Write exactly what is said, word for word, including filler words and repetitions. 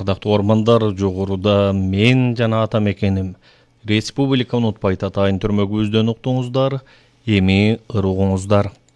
Ардактуу ормандар, жогоруда мен жана атам экеним. Республика унутпайт атайын түрмөгүбүздөн уктуңуздар, эми ырыгуңуздар.